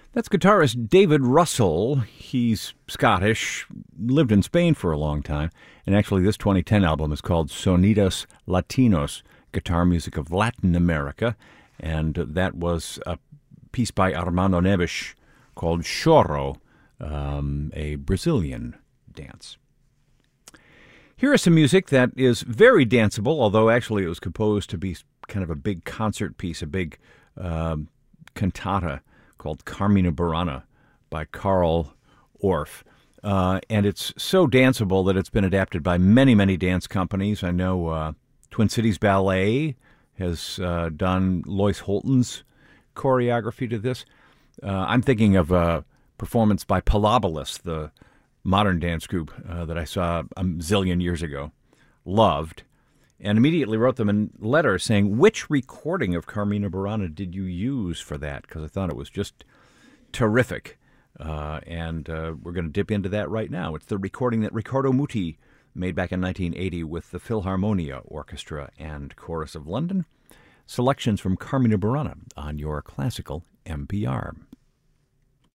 That's guitarist David Russell. He's Scottish, lived in Spain for a long time, and actually this 2010 album is called Sonidos Latinos, Guitar Music of Latin America, and that was a piece by Armando Neves called Choro, a Brazilian dance. Here is some music that is very danceable, although actually it was composed to be kind of a big concert piece, a big cantata called Carmina Burana by Carl Orff. And it's so danceable that it's been adapted by many, many dance companies. I know Twin Cities Ballet has done Lois Holton's choreography to this. I'm thinking of a performance by Pilobolus, the modern dance group that I saw a zillion years ago, loved, and immediately wrote them a letter saying, which recording of Carmina Burana did you use for that? Because I thought it was just terrific. And we're going to dip into that right now. It's the recording that Riccardo Muti made back in 1980 with the Philharmonia Orchestra and Chorus of London. Selections from Carmina Burana on your classical NPR.